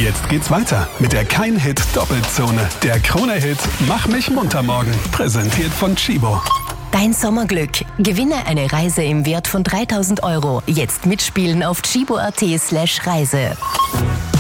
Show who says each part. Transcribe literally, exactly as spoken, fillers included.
Speaker 1: Jetzt geht's weiter mit der Kein-Hit-Doppelzone. Der Krone-Hit Mach mich munter morgen. Präsentiert von Chibo.
Speaker 2: Dein Sommerglück. Gewinne eine Reise im Wert von dreitausend Euro. Jetzt mitspielen auf chibo punkt at slash Reise.